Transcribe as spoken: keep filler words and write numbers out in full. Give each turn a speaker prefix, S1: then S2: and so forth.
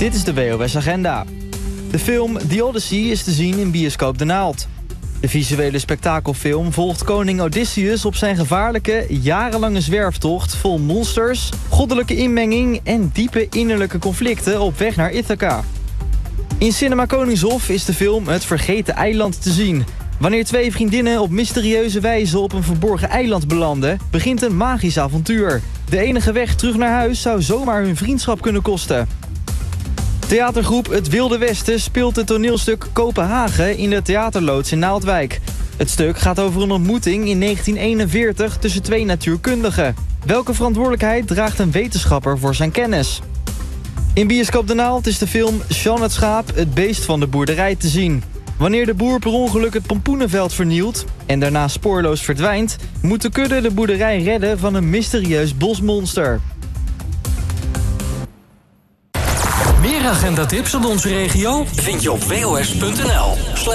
S1: Dit is de W O S-agenda. De film The Odyssey is te zien in bioscoop De Naald. De visuele spektakelfilm volgt koning Odysseus op zijn gevaarlijke, jarenlange zwerftocht vol monsters, goddelijke inmenging en diepe innerlijke conflicten op weg naar Ithaca. In Cinema Koningshof is de film Het Vergeten Eiland te zien. Wanneer twee vriendinnen op mysterieuze wijze op een verborgen eiland belanden, begint een magisch avontuur. De enige weg terug naar huis zou zomaar hun vriendschap kunnen kosten. Theatergroep Het Wilde Westen speelt het toneelstuk Kopenhagen in de theaterloods in Naaldwijk. Het stuk gaat over een ontmoeting in negentien eenenveertig tussen twee natuurkundigen. Welke verantwoordelijkheid draagt een wetenschapper voor zijn kennis? In bioscoop De Naald is de film Jean het Schaap, het beest van de boerderij te zien. Wanneer de boer per ongeluk het pompoenenveld vernielt en daarna spoorloos verdwijnt, moet de kudde de boerderij redden van een mysterieus bosmonster.
S2: Meer agendatips uit onze regio vind je op w o s punt n l.